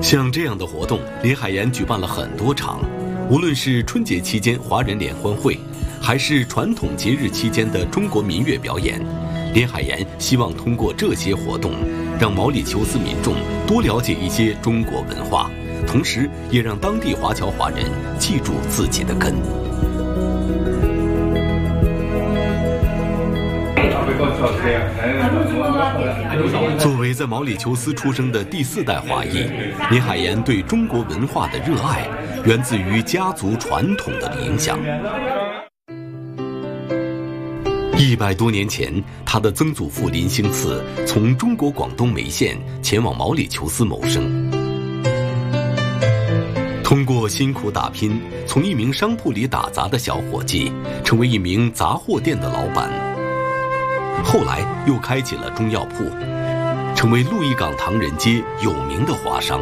像这样的活动，林海岩举办了很多场，无论是春节期间华人联欢会，还是传统节日期间的中国民乐表演，林海岩希望通过这些活动，让毛里求斯民众多了解一些中国文化，同时也让当地华侨华人记住自己的根。作为在毛里求斯出生的第4代华裔，林海岩对中国文化的热爱源自于家族传统的影响。100多年前，他的曾祖父林兴次从中国广东梅县前往毛里求斯谋生，通过辛苦打拼，从一名商铺里打杂的小伙计，成为一名杂货店的老板。后来又开起了中药铺，成为鹿邑港唐人街有名的华商。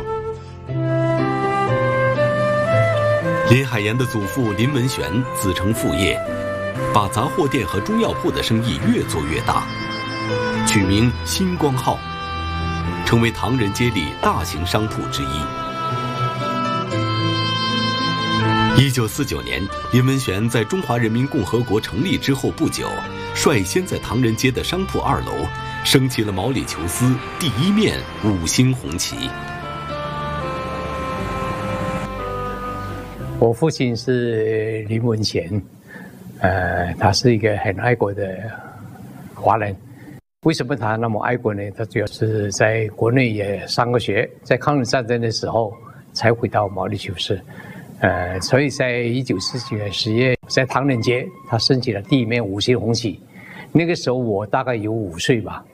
林海岩的祖父林文玄子承父业，把杂货店和中药铺的生意越做越大，取名新光号，成为唐人街里大型商铺之一。1949年，林文玄在中华人民共和国成立之后不久，率先在唐人街的商铺2楼升起了毛里求斯第一面5星红旗。 我父亲是林文贤，他是一个很爱国的华人。为什么他那么爱国呢？他主要是在国内也上过学，在抗日战争的时候才回到毛里求斯。所以在1949年10月，在唐人街，他升起了第一面5星红旗。那个时候我大概有5岁吧。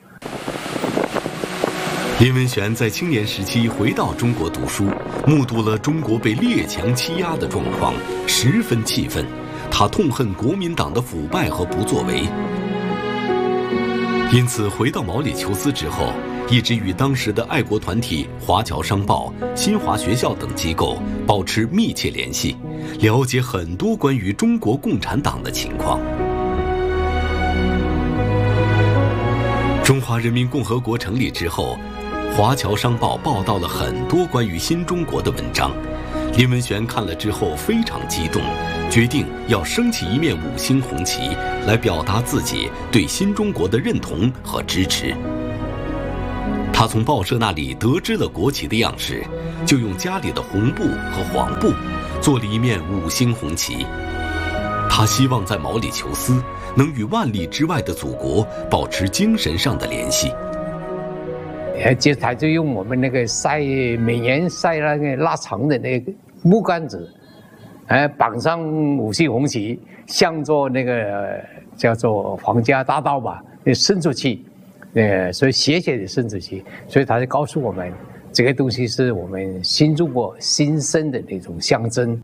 林文玄在青年时期回到中国读书，目睹了中国被列强欺压的状况，十分气愤。他痛恨国民党的腐败和不作为，因此回到毛里求斯之后，一直与当时的爱国团体华侨商报、新华学校等机构保持密切联系，了解很多关于中国共产党的情况。中华人民共和国成立之后，华侨商报报道了很多关于新中国的文章。林文玄看了之后非常激动，决定要升起一面5星红旗，来表达自己对新中国的认同和支持。他从报社那里得知了国旗的样式，就用家里的红布和黄布做了一面5星红旗。他希望在毛里求斯能与万里之外的祖国保持精神上的联系。 他就用我们那个每年晒那个腊肠的那个木杆子，绑上5星红旗，向着那个叫做皇家大道吧，伸出去，所以斜斜的伸出去，所以他就告诉我们，这个东西是我们新中国新生的那种象征。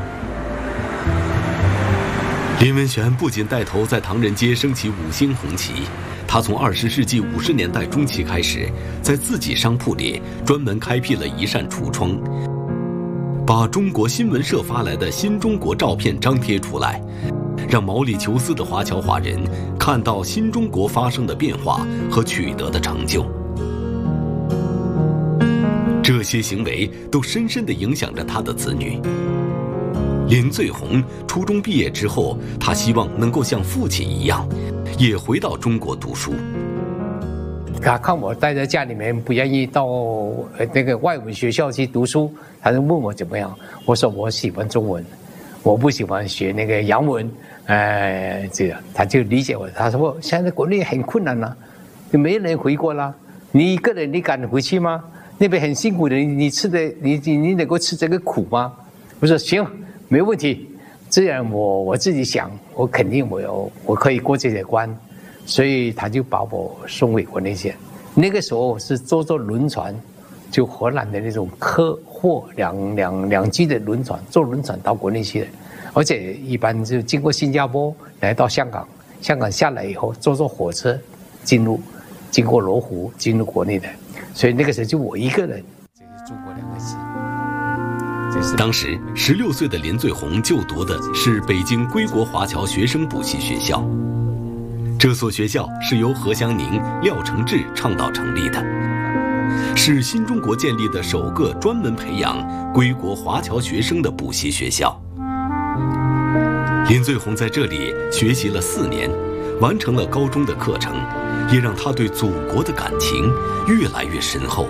林文玄不仅带头在唐人街升起5星红旗，他从20世纪50年代中期开始，在自己商铺里专门开辟了一扇橱窗，把中国新闻社发来的新中国照片张贴出来，让毛里求斯的华侨华人看到新中国发生的变化和取得的成就。这些行为都深深地影响着他的子女。林最红初中毕业之后，他希望能够像父亲一样，也回到中国读书。 他看我待在家里面，不愿意到那个外文学校去读书，他就问我怎么样。我说我喜欢中文，我不喜欢学那个洋文。这样他就理解我。他说现在国内很困难了，就没人回国了，你一个人你敢回去吗？那边很辛苦的，你能够吃这个苦吗？我说行，没问题。这样我自己想，我肯定我可以过这些关。所以他就把我送回国内去。那个时候是坐轮船，就荷兰的那种客货两机的轮船，坐轮船到国内去的。而且一般就经过新加坡来到香港，香港下来以后坐火车经过罗湖进入国内的。所以那个时候就我一个人。这是中国2个字。 当时16岁的林最红就读的是北京归国华侨学生补习学校。这所学校是由何香凝、廖承志倡导成立的。 是新中国建立的首个专门培养归国华侨学生的补习学校。林最红在这里学习了4年，完成了高中的课程，也让他对祖国的感情越来越深厚。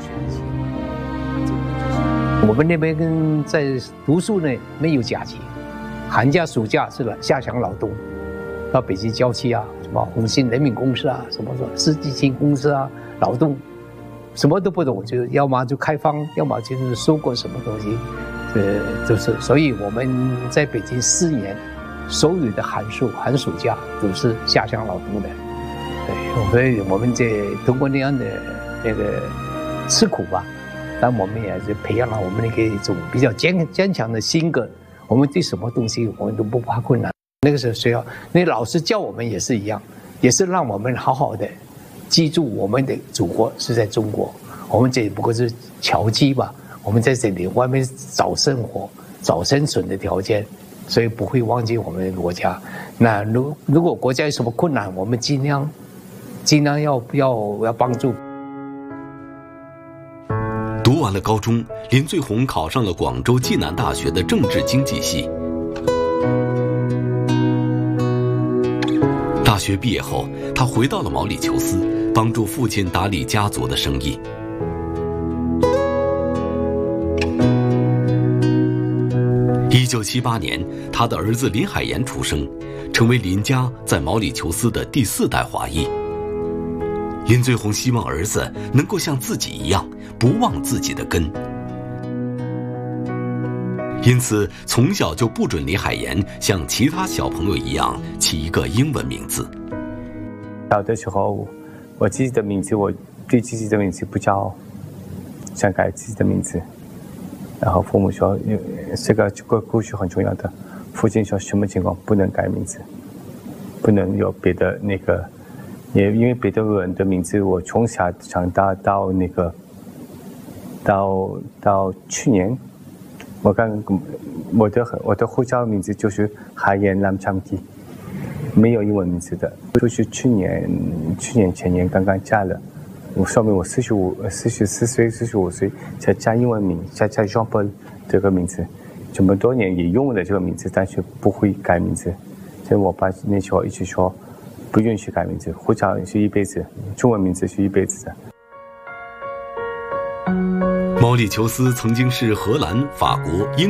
我们那边在读书呢，没有假期，寒假暑假是下乡劳动，到北京郊区啊，什么红星人民公司啊，什么世纪青公司啊，劳动，什么都不懂，就要么就开荒，要么就是收割什么东西，就是所以我们在北京4年，所有的寒暑假都是下乡劳动的，对，所以我们通过那样的那个吃苦吧。但我们也是培养了我们一种比较坚强的性格，我们对什么东西我们都不怕困难。那个时候学校，那老师教我们也是一样，也是让我们好好的记住我们的祖国是在中国，我们这也不过是侨居吧，我们在这里外面找生活、找生存的条件，所以不会忘记我们的国家。那如果国家有什么困难，我们尽量要帮助。 读完了高中，林最红考上了广州暨南大学的政治经济系。大学毕业后，他回到了毛里求斯，帮助父亲打理家族的生意。1978年，他的儿子林海岩出生，成为林家在毛里求斯的第4代华裔。林最红希望儿子能够像自己一样，不忘自己的根，因此从小就不准林海岩像其他小朋友一样起一个英文名字。 小的时候，我自己的名字，我对自己的名字不骄傲，想改自己的名字。然后父母说，这个故事很重要的。父亲说什么情况不能改名字，不能有别的那个。也因为别的人的名字，我从小长大到那个，到去年，我的护照名字就是海岩蓝昌基，没有英文名字的，就是去年前年刚刚加了，说明我44岁45岁才加英文名，才加 Jean Paul 这个名字，这么多年也用了这个名字，但是不会改名字，所以我爸那时候一直说。不允许改名字，护照是一辈子，中文名字是一辈子的。 毛里求斯曾经是荷兰、法国、英